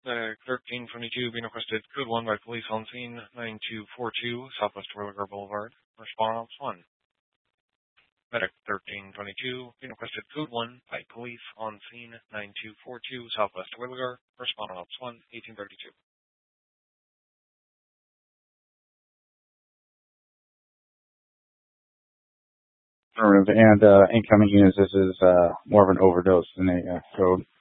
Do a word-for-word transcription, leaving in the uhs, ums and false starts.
Medic thirteen twenty-two being requested. Code one by police on scene. nine two four two Southwest Terwilliger Boulevard. Response one. Medic thirteen twenty-two being requested. Code one by police on scene. nine two four two Southwest Terwilliger. Response one. eighteen thirty-two. Affirmative. And uh, incoming units, this is uh, more of an overdose than a uh, code.